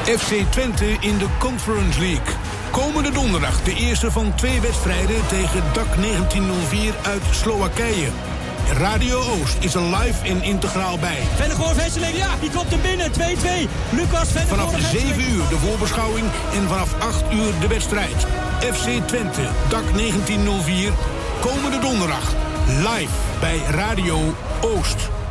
FC Twente in de Conference League. Komende donderdag de eerste van 2 wedstrijden tegen DAC 1904 uit Slowakije. Radio Oost is er live en integraal bij. Vennegoor Vesseling, ja, die komt er binnen. 2-2. Lucas Vennegoor. Vanaf 7 uur de voorbeschouwing en vanaf 8 uur de wedstrijd. FC Twente, DAC 1904. Komende donderdag live bij Radio Oost.